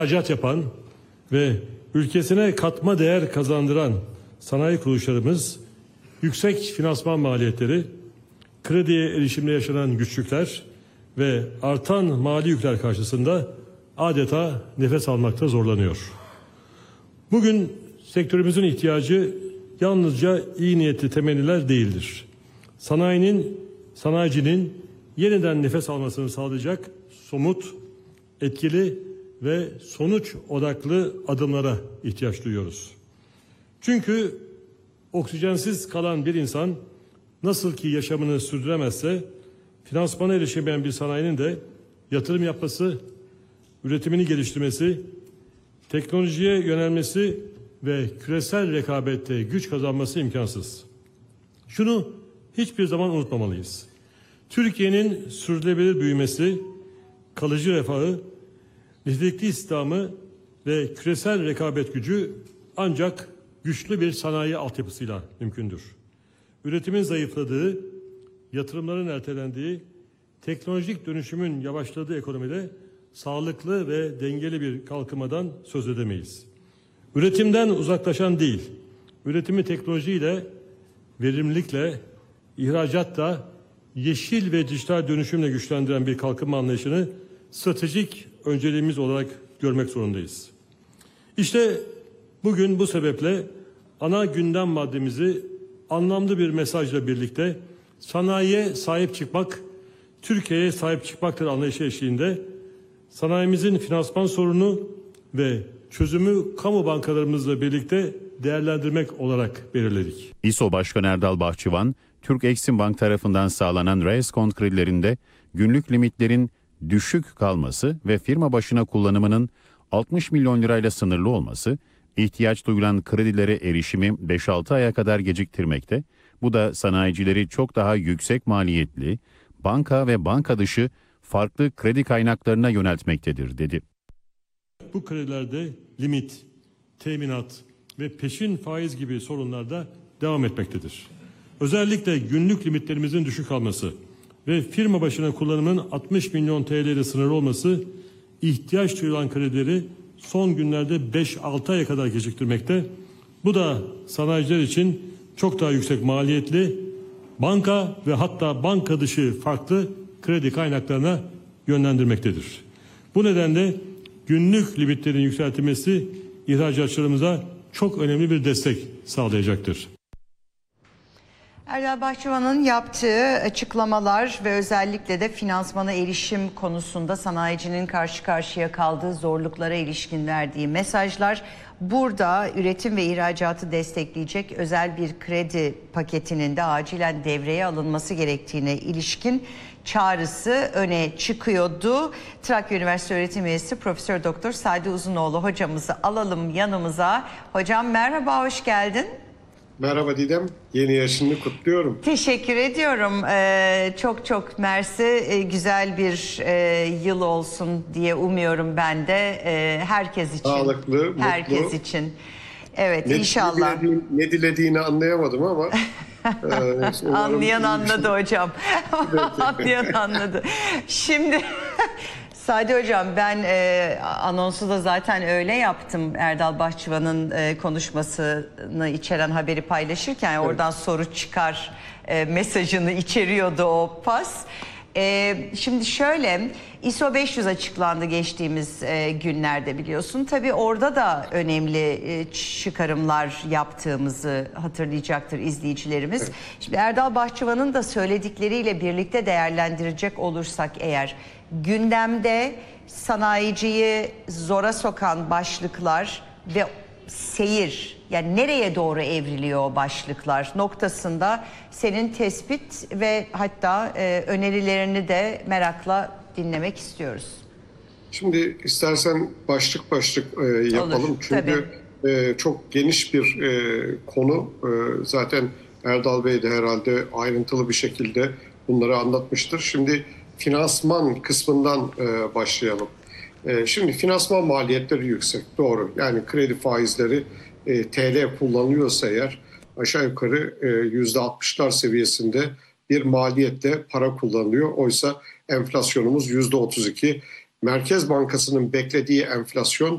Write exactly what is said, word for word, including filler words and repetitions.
ihracat yapan ve ülkesine katma değer kazandıran sanayi kuruluşlarımız yüksek finansman maliyetleri, krediye erişimde yaşanan güçlükler ve artan mali yükler karşısında adeta nefes almakta zorlanıyor. Bugün sektörümüzün ihtiyacı yalnızca iyi niyetli temenniler değildir. Sanayinin, sanayicinin yeniden nefes almasını sağlayacak somut, etkili ve sonuç odaklı adımlara ihtiyaç duyuyoruz. Çünkü oksijensiz kalan bir insan nasıl ki yaşamını sürdüremezse, finansmana erişemeyen bir sanayinin de yatırım yapması, üretimini geliştirmesi, teknolojiye yönelmesi ve küresel rekabette güç kazanması imkansız. Şunu hiçbir zaman unutmamalıyız. Türkiye'nin sürdürülebilir büyümesi, kalıcı refahı, nitelikli istihdamı ve küresel rekabet gücü ancak güçlü bir sanayi altyapısıyla mümkündür. Üretimin zayıfladığı, yatırımların ertelendiği, teknolojik dönüşümün yavaşladığı ekonomide sağlıklı ve dengeli bir kalkınmadan söz edemeyiz. Üretimden uzaklaşan değil, üretimi teknolojiyle, verimlilikle, ihracatla, yeşil ve dijital dönüşümle güçlendiren bir kalkınma anlayışını stratejik önceliğimiz olarak görmek zorundayız. İşte bugün bu sebeple ana gündem maddemizi anlamlı bir mesajla birlikte sanayiye sahip çıkmak, Türkiye'ye sahip çıkmaktır anlayışı eşliğinde sanayimizin finansman sorunu ve çözümü kamu bankalarımızla birlikte değerlendirmek olarak belirledik. İSO Başkanı Erdal Bahçıvan, Türk Eksim Bank tarafından sağlanan reskont kredilerinde günlük limitlerin düşük kalması ve firma başına kullanımının altmış milyon lirayla sınırlı olması, ihtiyaç duyulan kredilere erişimi beş altı aya kadar geciktirmekte. Bu da sanayicileri çok daha yüksek maliyetli, banka ve banka dışı farklı kredi kaynaklarına yöneltmektedir, dedi. Bu kredilerde limit, teminat ve peşin faiz gibi sorunlar da devam etmektedir. Özellikle günlük limitlerimizin düşük kalması ve firma başına kullanımının altmış milyon T L ile sınırlı olması ihtiyaç duyulan kredileri son günlerde beş altı aya kadar geciktirmekte. Bu da sanayiciler için çok daha yüksek maliyetli banka ve hatta banka dışı farklı kredi kaynaklarına yönlendirmektedir. Bu nedenle günlük limitlerin yükseltilmesi ihracatçılarımıza çok önemli bir destek sağlayacaktır. Erdal Bahçıvan'ın yaptığı açıklamalar ve özellikle de finansmana erişim konusunda sanayicinin karşı karşıya kaldığı zorluklara ilişkin verdiği mesajlar, burada üretim ve ihracatı destekleyecek özel bir kredi paketinin de acilen devreye alınması gerektiğine ilişkin çağrısı öne çıkıyordu. Trakya Üniversitesi öğretim üyesi Profesör Doktor Sadi Uzunoğlu hocamızı alalım yanımıza. Hocam merhaba, hoş geldin. Merhaba Didem, yeni yaşını kutluyorum. Teşekkür ediyorum. Ee, çok çok mersi. Ee, güzel bir e, yıl olsun diye umuyorum ben de. Ee, herkes için. Sağlıklı, herkes mutlu. için. Evet, ne inşallah. Dilediğin, ne dilediğini anlayamadım ama. e, Anlayan anladı hocam. Anlayan anladı. Şimdi... Sadi Hocam, ben e, anonsu da zaten öyle yaptım. Erdal Bahçıvan'ın e, konuşmasını içeren haberi paylaşırken evet, oradan soru çıkar e, mesajını içeriyordu o pas. E, şimdi şöyle, ISO beş yüz açıklandı geçtiğimiz e, günlerde, biliyorsun. Tabii orada da önemli e, çıkarımlar yaptığımızı hatırlayacaktır izleyicilerimiz. Evet. Şimdi Erdal Bahçıvan'ın da söyledikleriyle birlikte değerlendirecek olursak eğer, gündemde sanayiciyi zora sokan başlıklar ve seyir, yani nereye doğru evriliyor o başlıklar noktasında senin tespit ve hatta e, önerilerini de merakla dinlemek istiyoruz. Şimdi istersen başlık başlık e, yapalım. Olur, çünkü e, çok geniş bir e, konu. E, zaten Erdal Bey de herhalde ayrıntılı bir şekilde bunları anlatmıştır. Şimdi finansman kısmından e, başlayalım. E, şimdi finansman maliyetleri yüksek, doğru. Yani kredi faizleri e, T L kullanılıyorsa eğer aşağı yukarı e, yüzde altmışlar seviyesinde bir maliyetle para kullanılıyor. Oysa enflasyonumuz yüzde otuz iki. Merkez Bankası'nın beklediği enflasyon